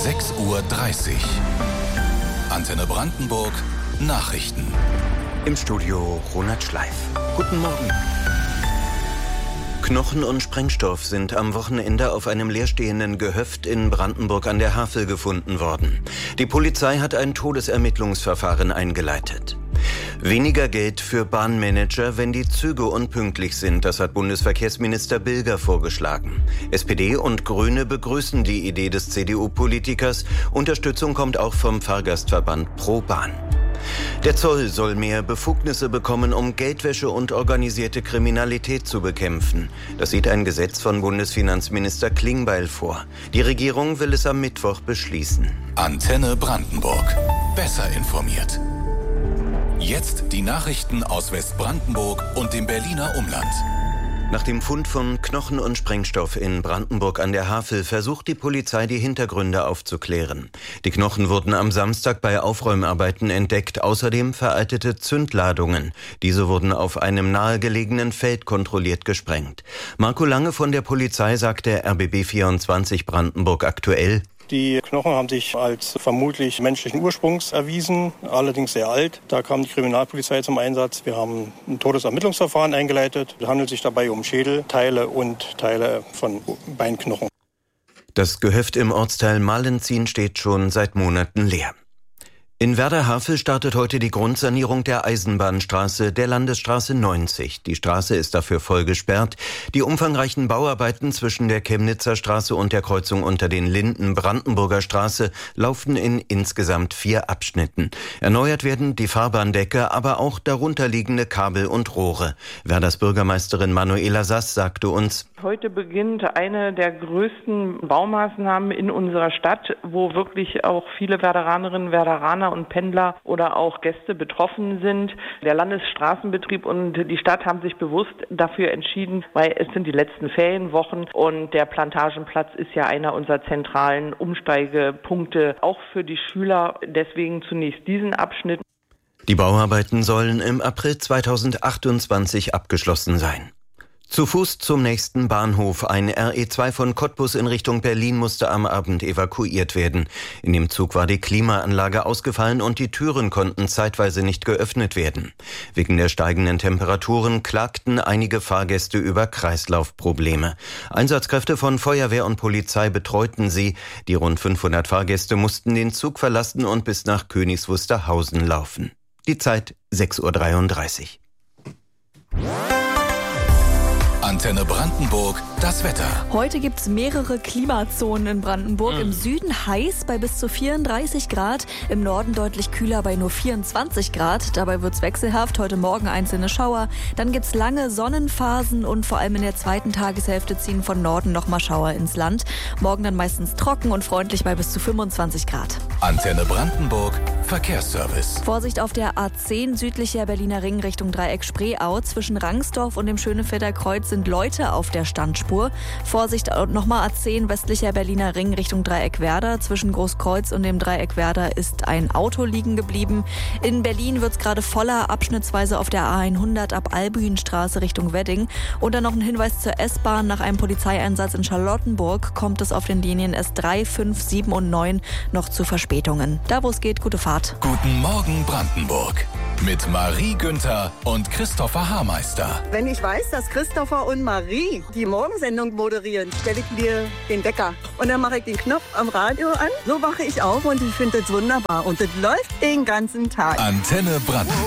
6:30 Uhr. Antenne Brandenburg Nachrichten. Im Studio Ronald Schleif. Guten Morgen. Knochen und Sprengstoff sind am Wochenende auf einem leerstehenden Gehöft in Brandenburg an der Havel gefunden worden. Die Polizei hat ein Todesermittlungsverfahren eingeleitet. Weniger Geld für Bahnmanager, wenn die Züge unpünktlich sind, das hat Bundesverkehrsminister Bilger vorgeschlagen. SPD und Grüne begrüßen die Idee des CDU-Politikers. Unterstützung kommt auch vom Fahrgastverband Pro Bahn. Der Zoll soll mehr Befugnisse bekommen, um Geldwäsche und organisierte Kriminalität zu bekämpfen. Das sieht ein Gesetz von Bundesfinanzminister Klingbeil vor. Die Regierung will es am Mittwoch beschließen. Antenne Brandenburg. Besser informiert. Jetzt die Nachrichten aus Westbrandenburg und dem Berliner Umland. Nach dem Fund von Knochen und Sprengstoff in Brandenburg an der Havel versucht die Polizei, die Hintergründe aufzuklären. Die Knochen wurden am Samstag bei Aufräumarbeiten entdeckt, außerdem veraltete Zündladungen. Diese wurden auf einem nahegelegenen Feld kontrolliert gesprengt. Marco Lange von der Polizei sagte RBB 24 Brandenburg aktuell: Die Knochen haben sich als vermutlich menschlichen Ursprungs erwiesen, allerdings sehr alt. Da kam die Kriminalpolizei zum Einsatz. Wir haben ein Todesermittlungsverfahren eingeleitet. Es handelt sich dabei um Schädelteile und Teile von Beinknochen. Das Gehöft im Ortsteil Malenzin steht schon seit Monaten leer. In Werder-Havel startet heute die Grundsanierung der Eisenbahnstraße, der Landesstraße 90. Die Straße ist dafür voll gesperrt. Die umfangreichen Bauarbeiten zwischen der Chemnitzer Straße und der Kreuzung unter den Linden Brandenburger Straße laufen in insgesamt 4 Abschnitten. Erneuert werden die Fahrbahndecke, aber auch darunterliegende Kabel und Rohre. Werders Bürgermeisterin Manuela Sass sagte uns: Heute beginnt eine der größten Baumaßnahmen in unserer Stadt, wo wirklich auch viele Werderanerinnen, Werderaner und Pendler oder auch Gäste betroffen sind. Der Landesstraßenbetrieb und die Stadt haben sich bewusst dafür entschieden, weil es sind die letzten Ferienwochen und der Plantagenplatz ist ja einer unserer zentralen Umsteigepunkte, auch für die Schüler. Deswegen zunächst diesen Abschnitt. Die Bauarbeiten sollen im April 2028 abgeschlossen sein. Zu Fuß zum nächsten Bahnhof. Ein RE2 von Cottbus in Richtung Berlin musste am Abend evakuiert werden. In dem Zug war die Klimaanlage ausgefallen und die Türen konnten zeitweise nicht geöffnet werden. Wegen der steigenden Temperaturen klagten einige Fahrgäste über Kreislaufprobleme. Einsatzkräfte von Feuerwehr und Polizei betreuten sie. Die rund 500 Fahrgäste mussten den Zug verlassen und bis nach Königs Wusterhausen laufen. Die Zeit 6:33 Uhr. Antenne Brandenburg, das Wetter. Heute gibt es mehrere Klimazonen in Brandenburg. Im Süden heiß bei bis zu 34 Grad, im Norden deutlich kühler bei nur 24 Grad. Dabei wird es wechselhaft, heute Morgen einzelne Schauer. Dann gibt es lange Sonnenphasen und vor allem in der zweiten Tageshälfte ziehen von Norden nochmal Schauer ins Land. Morgen dann meistens trocken und freundlich bei bis zu 25 Grad. Antenne Brandenburg, Verkehrsservice. Vorsicht auf der A10 südlicher Berliner Ring Richtung Dreieck Spreeau. Zwischen Rangsdorf und dem Schönefelder Kreuz sind Leute auf der Standspur. Vorsicht, nochmal A10 westlicher Berliner Ring Richtung Dreieck Werder. Zwischen Großkreuz und dem Dreieck Werder ist ein Auto liegen geblieben. In Berlin wird es gerade voller, abschnittsweise auf der A100 ab Albüenstraße Richtung Wedding. Und dann noch ein Hinweis zur S-Bahn. Nach einem Polizeieinsatz in Charlottenburg kommt es auf den Linien S3, 5, 7 und 9 noch zu Verspätungen. Da wo es geht, gute Fahrt. Guten Morgen Brandenburg. Mit Marie Günther und Christopher Haarmeister. Wenn ich weiß, dass Christopher und Marie die Morgensendung moderieren, stelle ich mir den Wecker. Und dann mache ich den Knopf am Radio an. So wache ich auf und ich finde das wunderbar. Und das läuft den ganzen Tag. Antenne Brandenburg.